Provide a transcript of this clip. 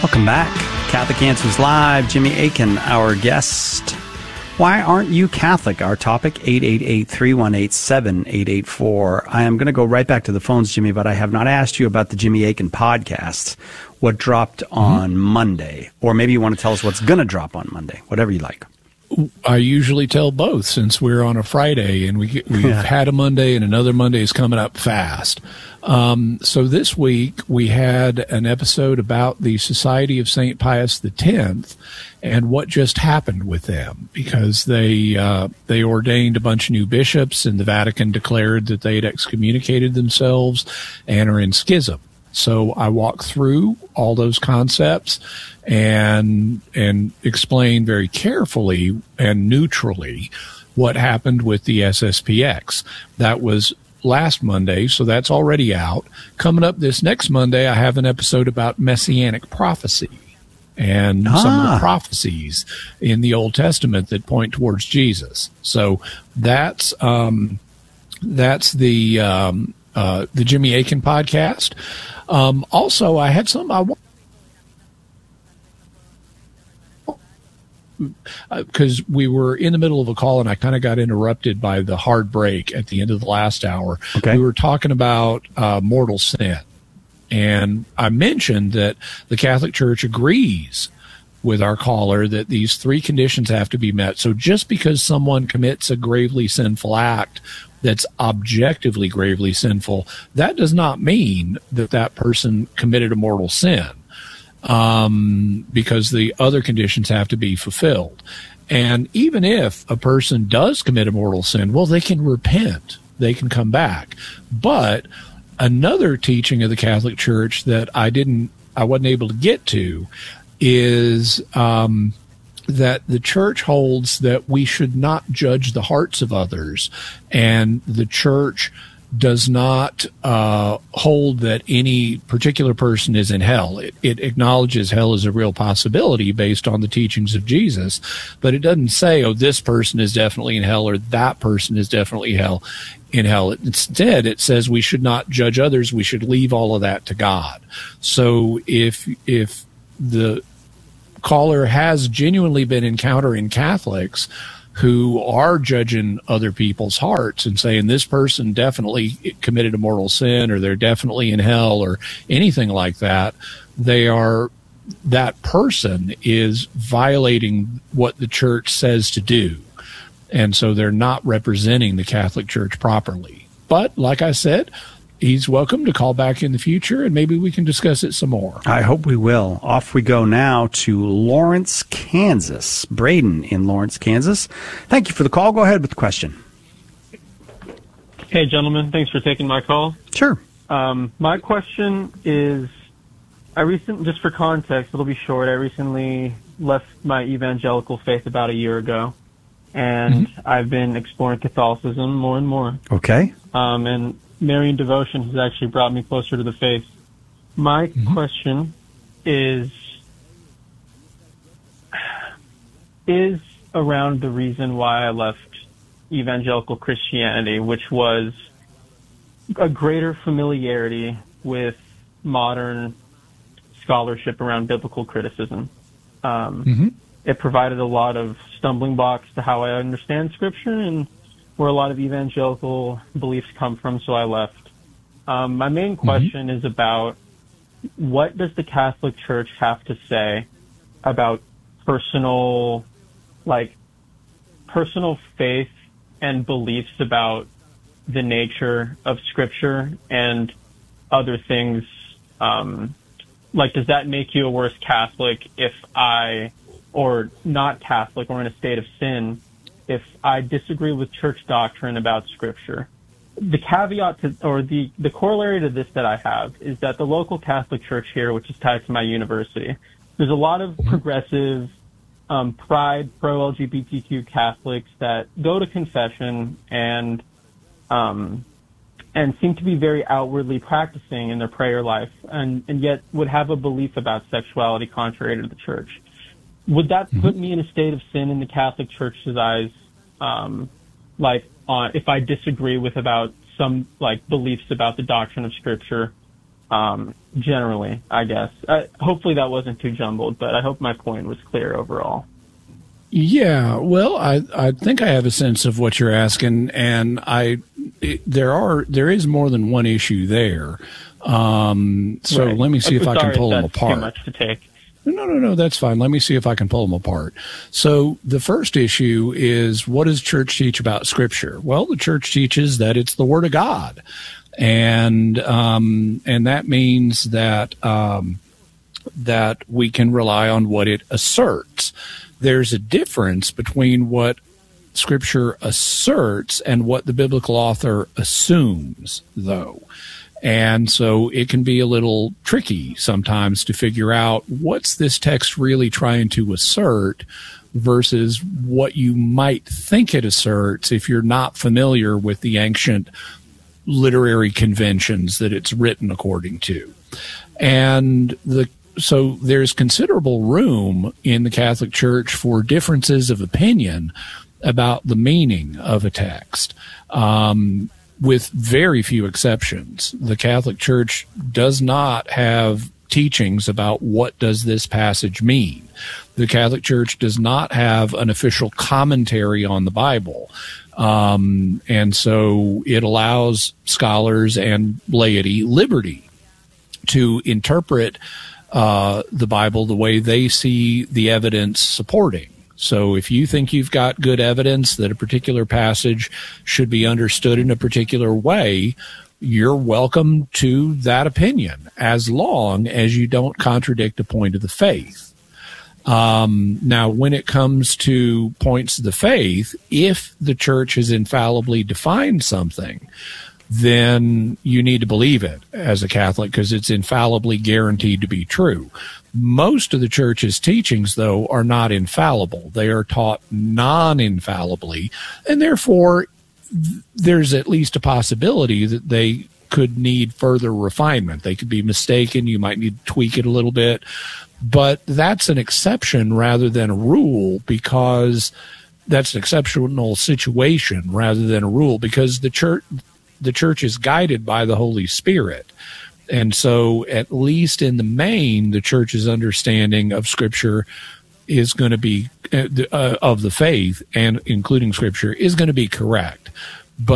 Welcome back. Catholic Answers Live. Jimmy Akin, our guest. Why aren't you Catholic? Our topic, 888-318-7884. I am going to go right back to the phones, Jimmy, but I have not asked you about the Jimmy Akin podcast, what dropped on Monday. Or maybe you want to tell us what's going to drop on Monday, whatever you like. I usually tell both, since we're on a Friday and we've had a Monday and another Monday is coming up fast. So this week we had an episode about the Society of St. Pius X and what just happened with them, because they ordained a bunch of new bishops and the Vatican declared that they had excommunicated themselves and are in schism. So I walked through all those concepts and explained very carefully and neutrally what happened with the SSPX. That was last Monday, so that's already out. Coming up this next Monday, I have an episode about Messianic prophecy and some of the prophecies in the Old Testament that point towards Jesus. So that's the Jimmy Akin podcast. Also, I had some because we were in the middle of a call and I kind of got interrupted by the hard break at the end of the last hour. Okay. We were talking about mortal sin. And I mentioned that the Catholic Church agrees with our caller that these three conditions have to be met. So just because someone commits a gravely sinful act that's objectively gravely sinful, that does not mean that that person committed a mortal sin, because the other conditions have to be fulfilled. And even if a person does commit a mortal sin, well, they can repent. They can come back. But another teaching of the Catholic Church that I wasn't able to get to is that the Church holds that we should not judge the hearts of others, and the Church does not hold that any particular person is in hell. It acknowledges hell as a real possibility based on the teachings of Jesus, but it doesn't say, oh, this person is definitely in hell or that person is definitely in hell. Instead, it says we should not judge others. We should leave all of that to God. So if the caller has genuinely been encountering Catholics who are judging other people's hearts and saying this person definitely committed a mortal sin or they're definitely in hell or anything like that, that person is violating what the Church says to do. And so they're not representing the Catholic Church properly. But like I said, he's welcome to call back in the future, and maybe we can discuss it some more. I hope we will. Off we go now to Lawrence, Kansas. Braden in Lawrence, Kansas. Thank you for the call. Go ahead with the question. Hey, gentlemen. Thanks for taking my call. Sure. My question is, just for context, it'll be short. I recently left my evangelical faith about a year ago, and I've been exploring Catholicism more and more. Okay. And Marian devotion has actually brought me closer to the faith. My question is around the reason why I left evangelical Christianity, which was a greater familiarity with modern scholarship around biblical criticism. It provided a lot of stumbling blocks to how I understand Scripture and where a lot of evangelical beliefs come from, so I left. My main question is about what does the Catholic Church have to say about personal faith and beliefs about the nature of Scripture and other things? Does that make you a worse Catholic or not Catholic or in a state of sin if I disagree with church doctrine about Scripture? The caveat the corollary to this that I have is that the local Catholic Church here, which is tied to my university, there's a lot of progressive, pride, pro-LGBTQ Catholics that go to confession and seem to be very outwardly practicing in their prayer life and yet would have a belief about sexuality contrary to the Church. Would that put me in a state of sin in the Catholic Church's eyes, if I disagree with about some beliefs about the doctrine of Scripture, generally, I guess. Hopefully that wasn't too jumbled, but I hope my point was clear overall. Yeah, well, I think I have a sense of what you're asking, and there is more than one issue there. So Right. let me see if I can pull them apart. Too much to take. No, that's fine. Let me see if I can pull them apart. So the first issue is, what does church teach about Scripture? Well, the church teaches that it's the Word of God, and that means that that we can rely on what it asserts. There's a difference between what Scripture asserts and what the biblical author assumes, though. And so it can be a little tricky sometimes to figure out what's this text really trying to assert versus what you might think it asserts if you're not familiar with the ancient literary conventions that it's written according to. And so there's considerable room in the Catholic Church for differences of opinion about the meaning of a text. With very few exceptions, the Catholic Church does not have teachings about what does this passage mean. The Catholic Church does not have an official commentary on the Bible. And so it allows scholars and laity liberty to interpret the Bible the way they see the evidence supporting. So if you think you've got good evidence that a particular passage should be understood in a particular way, you're welcome to that opinion, as long as you don't contradict a point of the faith. Now, when it comes to points of the faith, if the church has infallibly defined something, then you need to believe it as a Catholic, because it's infallibly guaranteed to be true. Most of the church's teachings, though, are not infallible. They are taught non-infallibly, and therefore there's at least a possibility that they could need further refinement. They could be mistaken. You might need to tweak it a little bit. But that's an exception rather than a rule, because that's an exceptional situation rather than a rule, because the church is guided by the Holy Spirit. And so, at least in the main, the church's understanding of Scripture is going to be, of the faith, and including Scripture, is going to be correct.